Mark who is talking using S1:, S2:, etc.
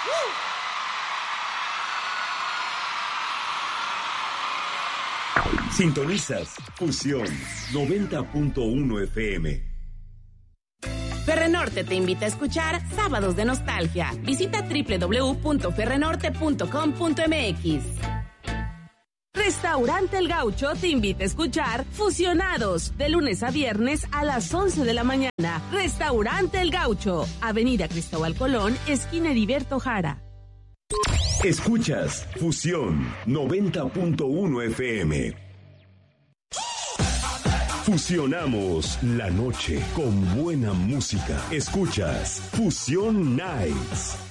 S1: Sintonizas Fusión 90.1 FM.
S2: Ferrenorte te invita a escuchar Sábados de Nostalgia. Visita www.ferrenorte.com.mx. Restaurante El Gaucho te invita a escuchar Fusionados, de lunes a viernes a las 11 de la mañana. Restaurante El Gaucho, Avenida Cristóbal Colón, esquina Heriberto Jara.
S1: Escuchas Fusión 90.1 FM. Fusionamos la noche con buena música. Escuchas Fusión Nights.